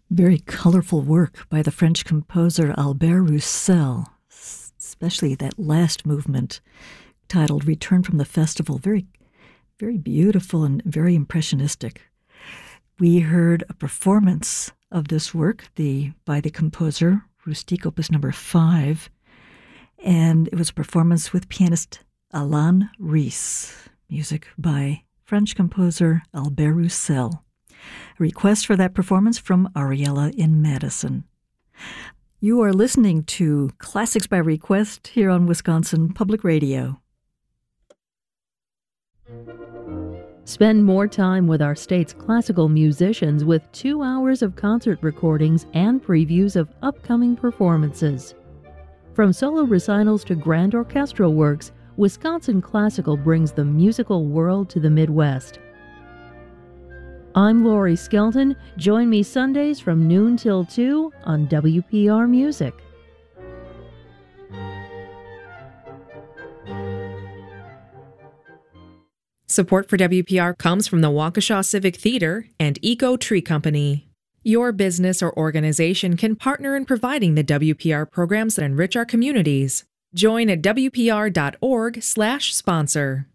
Very colorful work by the French composer Albert Roussel, especially that last movement titled Return from the Festival. Very, very beautiful and very impressionistic. We heard a performance of this work by the composer, Rustique Opus number 5, and it was a performance with pianist Alain Ries, music by French composer Albert Roussel. A request for that performance from Ariella in Madison. You are listening to Classics by Request here on Wisconsin Public Radio. Spend more time with our state's classical musicians with 2 hours of concert recordings and previews of upcoming performances. From solo recitals to grand orchestral works, Wisconsin Classical brings the musical world to the Midwest. I'm Lori Skelton. Join me Sundays from noon till 2 on WPR Music. Support for WPR comes from the Waukesha Civic Theater and Eco Tree Company. Your business or organization can partner in providing the WPR programs that enrich our communities. Join at WPR.org/sponsor.